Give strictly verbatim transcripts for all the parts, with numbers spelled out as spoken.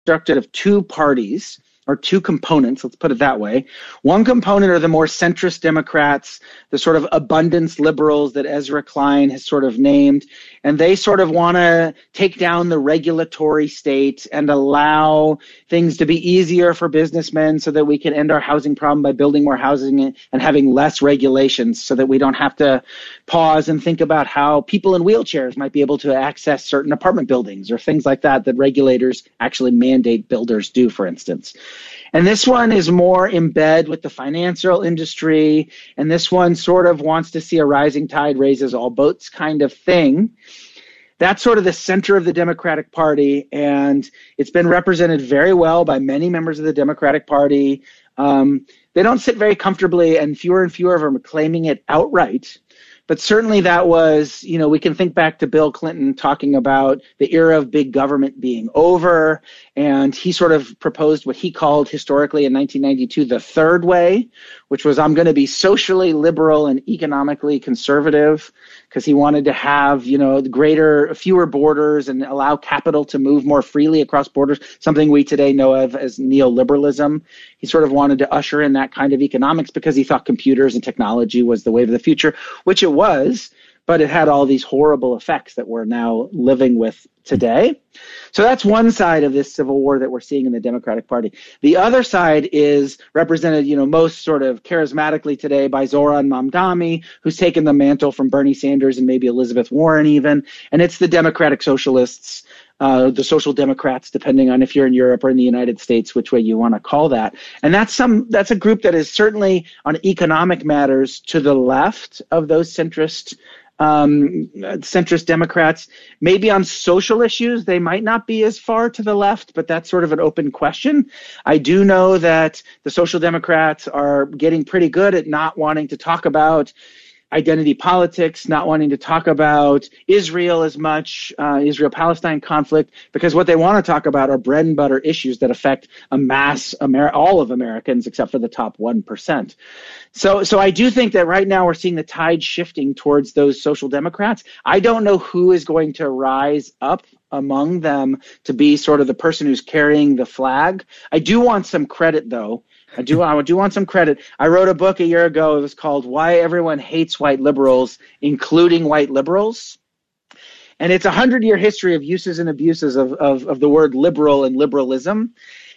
constructed of two parties, or two components, let's put it that way. One component are the more centrist Democrats, the sort of abundance liberals that Ezra Klein has sort of named, and they sort of want to take down the regulatory state and allow things to be easier for businessmen so that we can end our housing problem by building more housing and having less regulations so that we don't have to pause and think about how people in wheelchairs might be able to access certain apartment buildings or things like that that regulators actually mandate builders do, for instance. And this one is more in bed with the financial industry, and this one sort of wants to see a rising tide raises all boats kind of thing. That's sort of the center of the Democratic Party, and it's been represented very well by many members of the Democratic Party. Um, they don't sit very comfortably, and fewer and fewer of them are claiming it outright. But certainly that was, you know, we can think back to Bill Clinton talking about the era of big government being over, and he sort of proposed what he called historically in nineteen ninety-two the third way, which was I'm going to be socially liberal and economically conservative, because he wanted to have, you know, greater, fewer borders and allow capital to move more freely across borders, something we today know of as neoliberalism. He sort of wanted to usher in that kind of economics because he thought computers and technology was the wave of the future, which it was, but it had all these horrible effects that we're now living with today. So that's one side of this civil war that we're seeing in the Democratic Party. The other side is represented, you know, most sort of charismatically today by Zoran Mamdani, who's taken the mantle from Bernie Sanders and maybe Elizabeth Warren even, and it's the Democratic Socialists, uh, the Social Democrats, depending on if you're in Europe or in the United States, which way you want to call that. And that's some that's a group that is certainly on economic matters to the left of those centrist Um, centrist Democrats. Maybe on social issues, they might not be as far to the left, but that's sort of an open question. I do know that the Social Democrats are getting pretty good at not wanting to talk about identity politics, not wanting to talk about Israel as much, uh, Israel-Palestine conflict, because what they want to talk about are bread and butter issues that affect a mass, Amer- all of Americans except for the top one percent. So, so I do think that right now we're seeing the tide shifting towards those social democrats. I don't know who is going to rise up among them to be sort of the person who's carrying the flag. I do want some credit, though. I do, I do want some credit. I wrote a book a year ago. It was called Why Everyone Hates White Liberals, Including White Liberals. And it's a hundred-year history of uses and abuses of, of, of the word liberal and liberalism.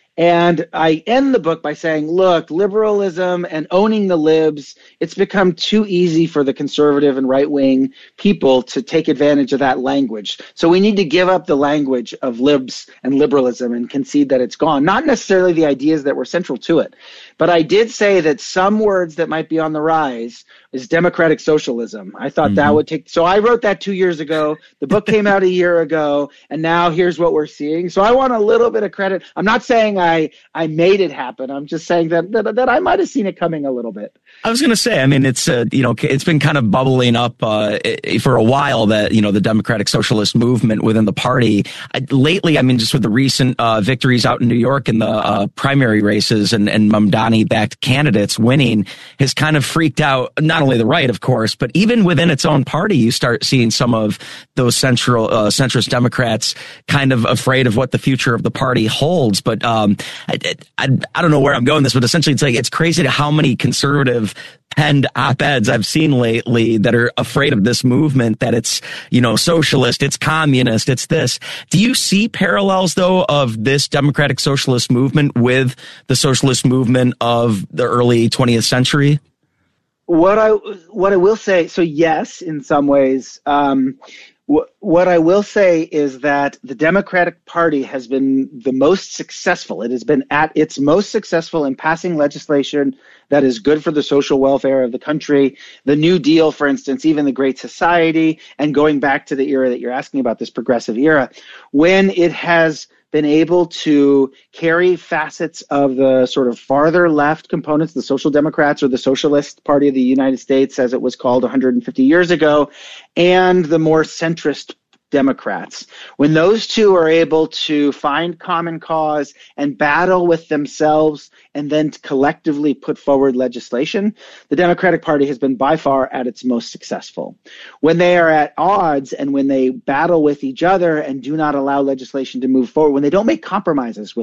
And I end the book by saying, look, liberalism and owning the libs, it's become too easy for the conservative and right-wing people to take advantage of that language. So we need to give up the language of libs and liberalism and concede that it's gone. Not necessarily the ideas that were central to it. But I did say that some words that might be on the rise is democratic socialism. I thought mm-hmm. that would take – so I wrote that two years ago. The book came out a year ago, and now here's what we're seeing. So I want a little bit of credit. I'm not saying I, I made it happen. I'm just saying that, that, that I might have seen it coming a little bit. I was going to say, I mean, it's, uh, you know, it's been kind of bubbling up uh, for a while that, you know, the democratic socialist movement within the party. I, lately, I mean, just with the recent uh, victories out in New York in the uh, primary races and, and Mamdani-backed candidates winning has kind of freaked out, not only the right, of course, but even within its own party, you start seeing some of those central uh, centrist Democrats kind of afraid of what the future of the party holds. But um, I, I, I don't know where I'm going with this, but essentially it's like it's crazy to how many conservative penned op-eds I've seen lately that are afraid of this movement, that it's, you know, socialist, it's communist, it's this. Do you see parallels, though, of this democratic socialist movement with the socialist movement of the early twentieth century? What I what I will say, so yes, in some ways. Um, wh- what I will say is that the Democratic Party has been the most successful. It has been at its most successful in passing legislation that is good for the social welfare of the country. The New Deal, for instance, even the Great Society, and going back to the era that you're asking about, this progressive era, when it has been able to carry facets of the sort of farther left components, the Social Democrats or the Socialist Party of the United States, as it was called one hundred fifty years ago, and the more centrist Democrats. When those two are able to find common cause and battle with themselves and then collectively put forward legislation, the Democratic Party has been by far at its most successful. When they are at odds and when they battle with each other and do not allow legislation to move forward, when they don't make compromises with